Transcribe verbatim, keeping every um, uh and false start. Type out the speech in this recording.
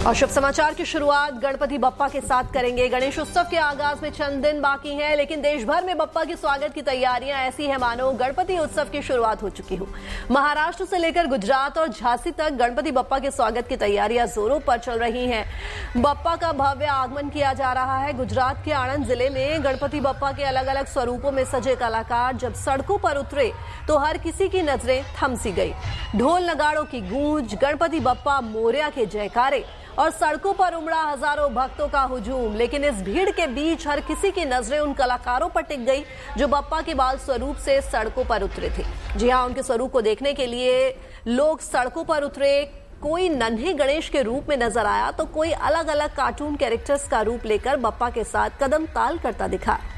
और शुभ समाचार की शुरुआत गणपति बप्पा के साथ करेंगे। गणेश उत्सव के आगाज में चंद दिन बाकी हैं, लेकिन देश भर में बप्पा की स्वागत की तैयारियां ऐसी है मानो गणपति उत्सव की शुरुआत हो चुकी हो। महाराष्ट्र से लेकर गुजरात और झांसी तक गणपति बप्पा के स्वागत की तैयारियां जोरों पर चल रही हैं। बप्पा का भव्य आगमन किया जा रहा है। गुजरात के आणंद जिले में गणपति बप्पा के अलग अलग स्वरूपों में सजे कलाकार जब सड़कों पर उतरे तो हर किसी की नजरें थम सी गई। ढोल नगाड़ों की गूंज, गणपति बप्पा मोरया के जयकारे और सड़कों पर उमड़ा हजारों भक्तों का हुजूम। लेकिन इस भीड़ के बीच हर किसी की नजरें उन कलाकारों पर टिक गई जो बप्पा के बाल स्वरूप से सड़कों पर उतरे थे। जी हां, उनके स्वरूप को देखने के लिए लोग सड़कों पर उतरे। कोई नन्हे गणेश के रूप में नजर आया तो कोई अलग अलग कार्टून कैरेक्टर्स का रूप लेकर बप्पा के साथ कदम ताल करता दिखा।